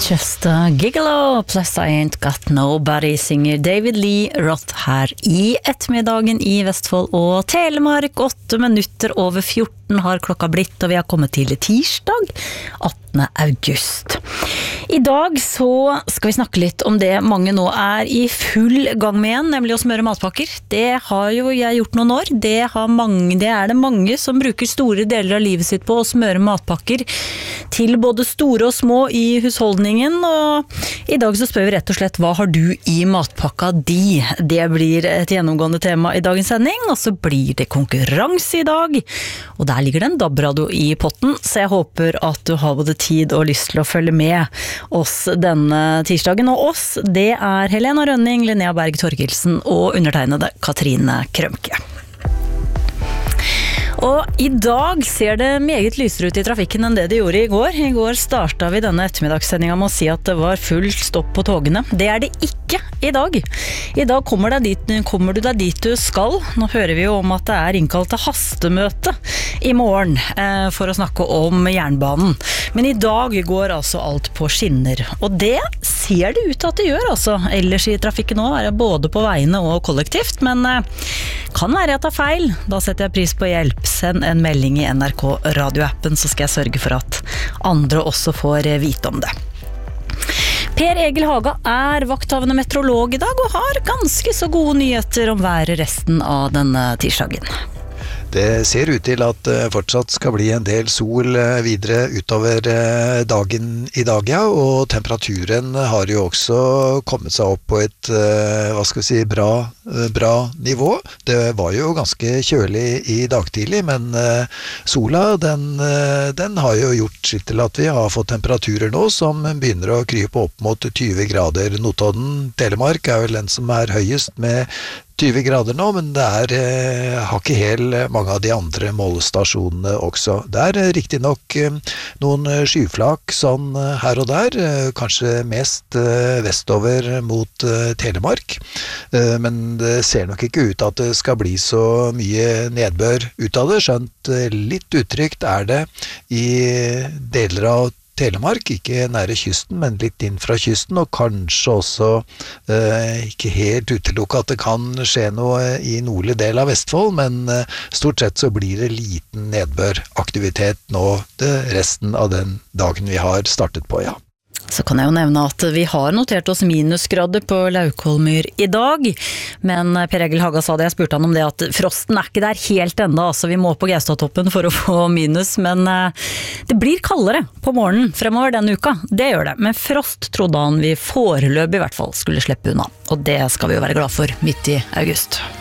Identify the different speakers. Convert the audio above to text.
Speaker 1: Just a gigolo, plus I ain't got nobody, synger David Lee Roth her i ettermiddagen i Vestfold og Telemark. 8 minutter over 14 har klokka blitt, og vi har kommet til tirsdag 18. august. I dag så skal vi snakke litt om det mange nå er i full gang med igjen, nemlig å smøre matpakker. Det har jo jeg gjort noen år. Det er det mange som bruker store deler av livet sitt på å smøre matpakker til både store og små i husholdningen, og i dag så spør vi rett og slett hva har du i matpakka di? Det blir et gjennomgående tema i dagens sending, og så blir det konkurranse i dag, og der ligger det en DAB-radio i potten, så jeg håper at du har både tid og lyst til å følge med oss denne tirsdagen, og oss, det er Helena Rønning, Linnea Berg Torkelsen og undertegnede Katrine Krømke. Og i dag ser det meget lysere ut i trafikken enn det det gjorde i går. I går startet vi denne ettermiddagssendingen med å si at det var full stopp på togene. Det er det ikke i dag. I dag kommer du deg dit du skal. Nå hører vi jo om at det er innkalt til hastemøte i morgen for å snakke om jernbanen. Men i dag går altså alt på skinner. Og det ser det ut til at det gjør altså. Ellers i trafikken nå er det både på veiene og kollektivt, men kan være jeg tar feil. Da setter jeg pris på hjelp. Send en melding i NRK radioappen, så skal jeg sørge for at andre også får vite om det. Per Egil Haga er vakthavende meteorolog i dag og har ganske så gode nyheter om været resten av denne tirsdagen.
Speaker 2: Det ser ut til at fortsatt skal bli en del sol videre utover dagen i dag, ja, og temperaturen har jo også kommet seg opp på et, bra nivå. Det var jo ganske kjølig i dag tidlig, men sola, den har jo gjort sitt til at vi har fått temperaturer nå som begynner å krype opp mot 20 grader. Notodden, Telemark er vel den som er høyest med 20 grader nå, men det har ikke helt mange av de andre målestasjonene også. Det er riktig nok noen skyflak sånn her og der, kanskje mest vestover mot Telemark, men det ser nok ikke ut at det skal bli så mye nedbør ut av det, skjønt litt utrygt er det i deler av Telemark, ikke nære kysten, men litt inn fra kysten, og kanskje også ikke helt utelukket at det kan skje noe i nordlig del av Vestfold, men stort sett så blir det liten nedbøraktivitet nå resten av den dagen vi har startet på, ja.
Speaker 1: Så kan jeg jo nevne at vi har notert oss minusgrader på Laukholmyr i dag, men Per Egil Haga sa det, jeg spurte han om det, at frosten er ikke der helt enda, så vi må på Gaustatoppen for å få minus, men det blir kaldere på morgenen fremover denne uka, det gjør det, men frost trodde han vi foreløpig i hvert fall skulle slippe unna, og det skal vi jo være glad for midt i august.